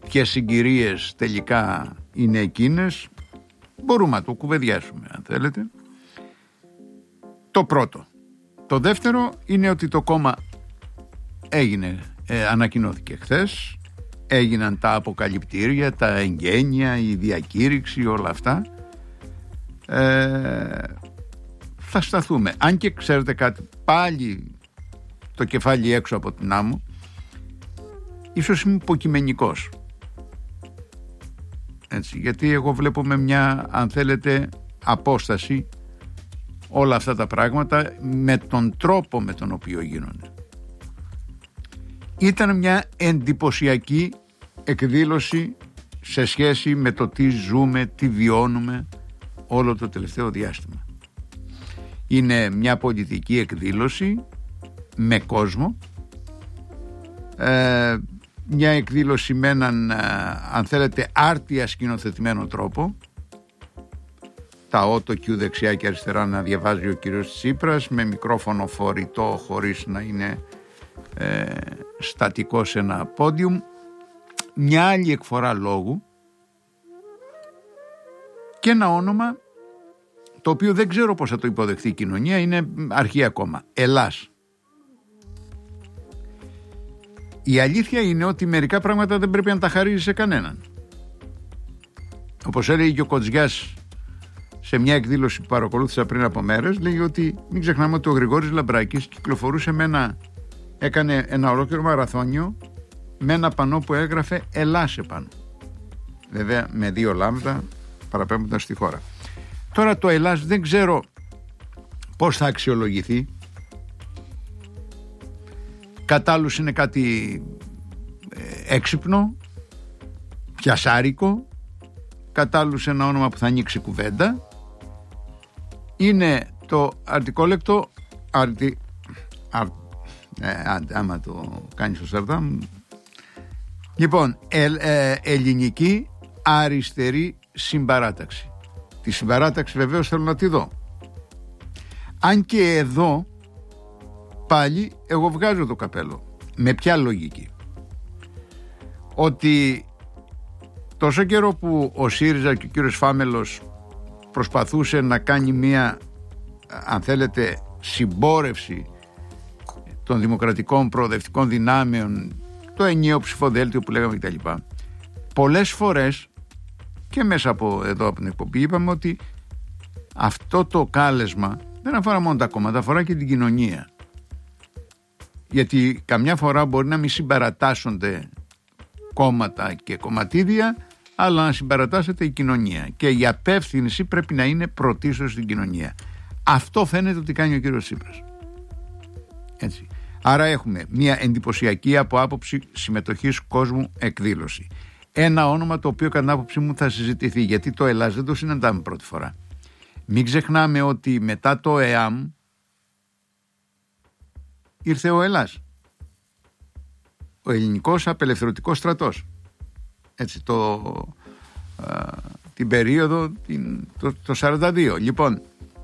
ποιες συγκυρίες τελικά είναι εκείνες, μπορούμε να το κουβεντιάσουμε αν θέλετε. Το πρώτο. Το δεύτερο είναι ότι το κόμμα ανακοινώθηκε χθες, έγιναν τα αποκαλυπτήρια, τα εγγένεια, η διακήρυξη, όλα αυτά. Θα σταθούμε. Αν και ξέρετε κάτι, πάλι το κεφάλι έξω από την άμμο, ίσως είμαι υποκειμενικός. Έτσι, γιατί εγώ βλέπω με μια, αν θέλετε, απόσταση όλα αυτά τα πράγματα με τον τρόπο με τον οποίο γίνονται. Ήταν μια εντυπωσιακή εκδήλωση σε σχέση με το τι ζούμε, τι βιώνουμε όλο το τελευταίο διάστημα. Είναι μια πολιτική εκδήλωση με κόσμο, μια εκδήλωση με έναν, αν θέλετε, άρτια σκηνοθετημένο τρόπο, τα ότο Q δεξιά και αριστερά να διαβάζει ο κύριος Τσίπρας, με μικρόφωνο φορητό χωρίς να είναι στατικό σε ένα πόντιουμ, μια άλλη εκφορά λόγου και ένα όνομα το οποίο δεν ξέρω πώς θα το υποδεχθεί η κοινωνία, είναι αρχή ακόμα. Ελλάς. Η αλήθεια είναι ότι μερικά πράγματα δεν πρέπει να τα χαρίζει σε κανέναν. Όπως έλεγε και ο Κοτζιάς σε μια εκδήλωση που παρακολούθησα πριν από μέρες, λέει ότι μην ξεχνάμε ότι ο Γρηγόρης Λαμπράκης κυκλοφορούσε έκανε ένα ολόκληρο μαραθώνιο με ένα πανό που έγραφε Ελλάς επάνω. Βέβαια με 2 λάμδα παραπέμποντας στη χώρα. Τώρα το Ελλάς δεν ξέρω πώς θα αξιολογηθεί. Κατ' άλλους είναι κάτι έξυπνο, πιασάρικο, κατ' άλλους ένα όνομα που θα ανοίξει κουβέντα. Είναι το αρτικόλεκτο άμα το κάνεις στο Σαρδάμ. Λοιπόν, ελληνική αριστερή συμπαράταξη. Τη συμπαράταξη βεβαίως θέλω να τη δω. Αν και εδώ πάλι εγώ βγάζω το καπέλο. Με ποια λογική? Ότι τόσο καιρό που ο ΣΥΡΙΖΑ και ο κύριος Φάμελος προσπαθούσε να κάνει μια, αν θέλετε, συμπόρευση των δημοκρατικών προοδευτικών δυνάμεων, το ενιαίο ψηφοδέλτιο που λέγαμε κτλ. Πολλές φορές και μέσα από εδώ από την εκπομπή είπαμε ότι αυτό το κάλεσμα δεν αφορά μόνο τα κόμματα, αφορά και την κοινωνία. Γιατί καμιά φορά μπορεί να μην συμπαρατάσσονται κόμματα και κομματίδια, αλλά να συμπαρατάσσεται η κοινωνία. Και η απεύθυνση πρέπει να είναι πρωτίστως στην κοινωνία. Αυτό φαίνεται ότι κάνει ο κύριος Τσίπρας. Έτσι. Άρα έχουμε μια εντυπωσιακή από άποψη συμμετοχής κόσμου εκδήλωση. Ένα όνομα το οποίο κατά την άποψή μου θα συζητηθεί, γιατί το Ελλάς δεν το συναντάμε πρώτη φορά. Μην ξεχνάμε ότι μετά το ΕΑΜ ήρθε ο Ελλάς, ο Ελληνικός Απελευθερωτικός Στρατός. Έτσι, την περίοδο το 42. Λοιπόν,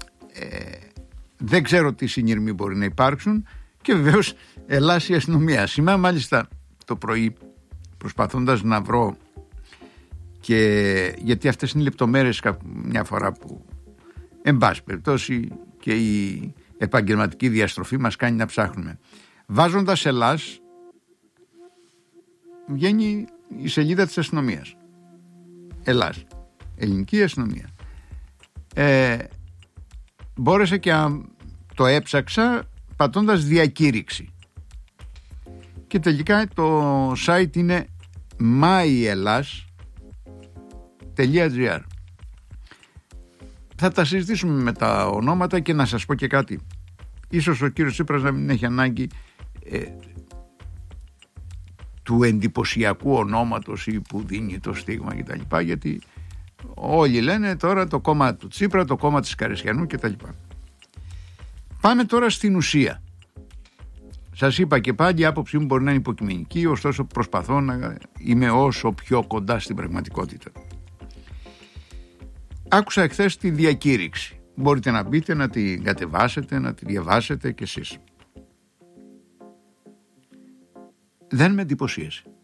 δεν ξέρω τι συνειρμοί μπορεί να υπάρξουν και βεβαίως Ελλάς η αστυνομία. Σήμερα μάλιστα το πρωί, προσπαθώντας να βρω, και γιατί αυτές είναι οι λεπτομέρειες μια φορά που εν πάση περιπτώσει και η επαγγελματική διαστροφή μας κάνει να ψάχνουμε, βάζοντας Ελλάς βγαίνει η σελίδα της αστυνομίας. Ελλάς, ελληνική αστυνομία. Μπόρεσα και το έψαξα πατώντας διακήρυξη και τελικά το site είναι myellas.gr. Θα τα συζητήσουμε με τα ονόματα και να σας πω και κάτι. Ίσως ο κύριος Τσίπρας να μην έχει ανάγκη του εντυπωσιακού ονόματος ή που δίνει το στίγμα κτλ. Γιατί όλοι λένε τώρα το κόμμα του Τσίπρα, το κόμμα της Καρεσιανού κτλ. Πάμε τώρα στην ουσία. Σας είπα και πάλι η άποψή μου μπορεί να είναι υποκειμενική, ωστόσο προσπαθώ να είμαι όσο πιο κοντά στην πραγματικότητα. Άκουσα εχθές τη διακήρυξη. Μπορείτε να μπείτε, να την κατεβάσετε, να τη διαβάσετε κι εσείς. Δεν με εντυπωσίασε.